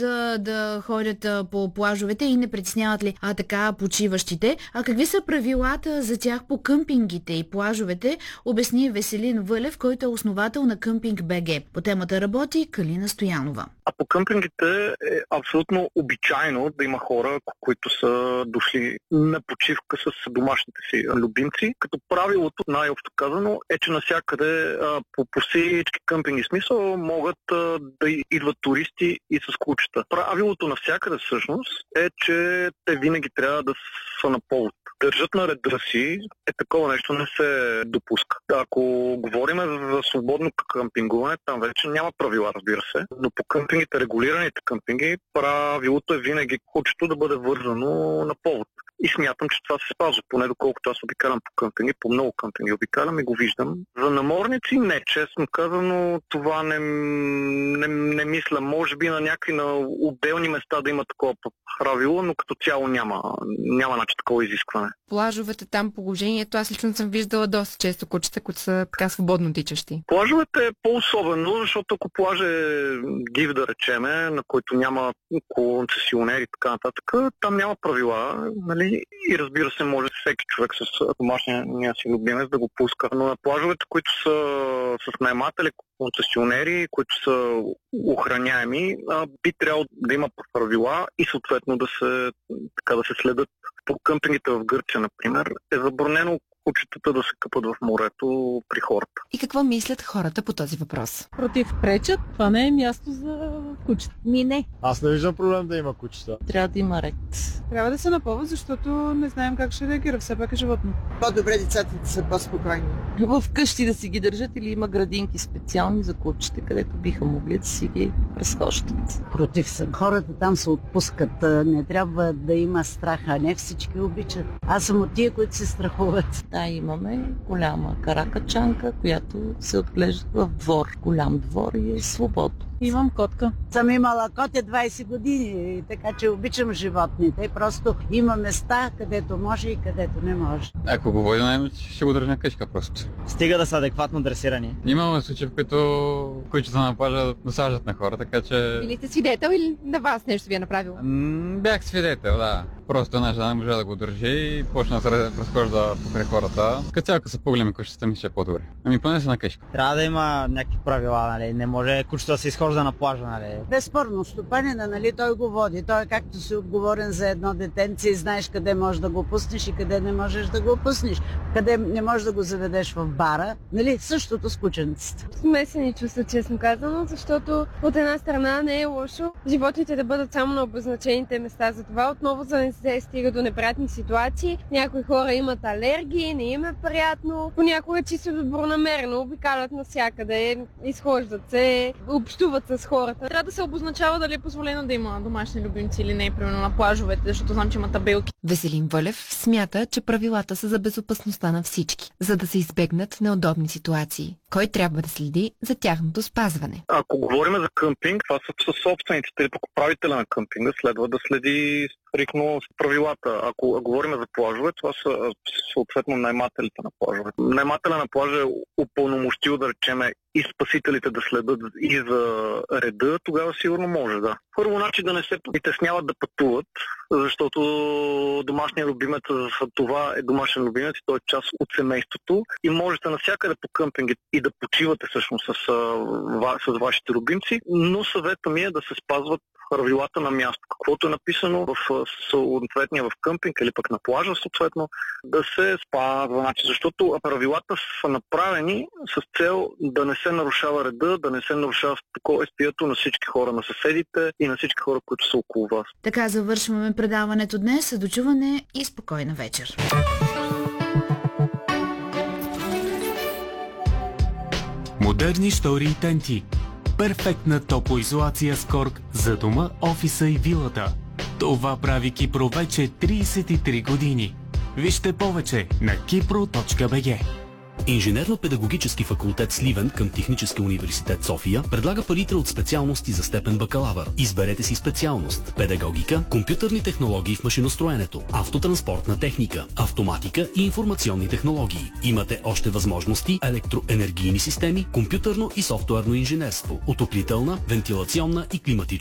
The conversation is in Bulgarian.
да ходят по плажовете и не притесняват ли така почиващите? А какви са правилата за тях по къмпингите и плажовете, обясни Веселин Вълев, който е основател на Къмпинг БГ. По темата работи Калина Стоянова. А по къмпингите е абсолютно обичайно да има хора, които са дошли на почивка с домашните си любимци. Като правилото, най-общо казано, е, че навсякъде по всички къмпинги смисъл могат да идват туристи и с кучета. Правилото навсякъде всъщност е, че те винаги трябва да са на повод. Държат на реда си, такова нещо не се допуска. Ако говорим за свободно къмпингуване, там вече няма правила, разбира се, но по къмпингите, регулираните къмпинги, правилото е винаги кучето да бъде вързано на повод. И смятам, че това се спазва, поне доколкото аз обикалям по къмпинги, по много къмпинги обикалям и го виждам. За наморници не, честно казано, това не мисля. Може би на някакви на отделни места да има такова правило, но като цяло няма начин такова изискване. Плажовете там положението, аз лично съм виждала доста често кучета, които са така свободно тичащи. Плажовете е по-особено, защото ако плаж е див, да речеме, на който няма концесионери и така нататък, там няма правила, нали? И разбира се, може всеки човек с домашния си любимец да го пуска. Но на плажовете, които са с наематели, концесионери, които са охраняеми, би трябвало да има правила и съответно да се следят. По къмпингите в Гърция, например, е забранено кучетата да се къпат в морето при хората. И какво мислят хората по този въпрос? Против, пречат. Това не е място за кучета. Не. Аз не виждам проблем да има кучета. Трябва да има ред. Трябва да се напълва, защото не знаем как ще реагира. Все пак е животно. По-добре децата да са по-спокойни. В къщи да си ги държат или има градинки специални за кучета, където биха могли да си ги разхождат. Против съм. Хората там се отпускат. Не трябва да има страх, а не всички обичат. Аз съм от тия, които се страхуват. Да, имаме голяма каракачанка, която се отглежда в двор. Голям двор и е свободно. Имам котка. Съм имала котя 20 години, така че обичам животните. Просто има места, където може и където не може. Ако го водим, ще го държа на къща просто. Стига да са адекватно дресирани. Имаме случаи, в които кучета на плажа досаждат на хора, така че... Били сте свидетел или на вас нещо ви е направило? Бях свидетел, да. Просто една жена не можа да го държи и почна да се разхожда покрай хората. Като цяло, се по-големи кучета, ми ще е по-добре. Поне са на къща. Трябва да има някакви правила, нали? Не може кучето да се изхожда на плажа, нали? Безспорно, стопанина, нали, той го води. Той е както си отговорен за едно детенце и знаеш къде можеш да го пуснеш и къде не можеш да го пуснеш. Къде не можеш да го заведеш в бара. Нали, същото с кученците. Смесени чувства, честно казано, защото от една страна не е лошо животните да бъдат само на обозначените места. За това отново за да не се стига до неприятни ситуации. Някои хора имат алергии, не им е приятно. Понякога чисто добронамерено обикалят навсякъде, изхождат се, общуват с хората. Трябва да се обозначава дали е позволено да има домашни любимци или не, примерно на плажовете, защото знам, че има табелки. Веселин Вълев смята, че правилата са за безопасността на всички, за да се избегнат неудобни ситуации. Кой трябва да следи за тяхното спазване? Ако говорим за къмпинг, това са собствениците или пък управителя на къмпинга следва да следи стрикно с правилата. Ако говорим за плажове, това са съответно наемателите на плажове. Наемателя на плажа е упълномощил, да речеме, и спасителите да следят и за реда, тогава сигурно може, да. Първо, начин да не се притесняват да пътуват, защото домашният любимец за това е домашен любимец и той е част от семейството и можете навсякъде по къмпинги и да почивате всъщност с вашите любимци, но съвета ми е да се спазват правилата на място. Каквото е написано в съответния в къмпинг или пък на плажа, съответно, да се спазва. Защото правилата са направени с цел да не се нарушава реда, да не се нарушава спокойствието на всички хора, на съседите и на всички хора, които са около вас. Така завършваме предаването днес. До чуване и спокойна вечер. Модерни стори и тенти. Перфектна топлоизолация с корк за дома, офиса и вилата. Това прави Кипро вече 33 години. Вижте повече на kipro.bg. Инженерно-педагогически факултет Сливен към Техническия университет София предлага палитра от специалности за степен бакалавър. Изберете си специалност: педагогика, компютърни технологии в машиностроенето, автотранспортна техника, автоматика и информационни технологии. Имате още възможности: електроенергийни системи, компютърно и софтуерно инженерство, отоплителна, вентилационна и климатична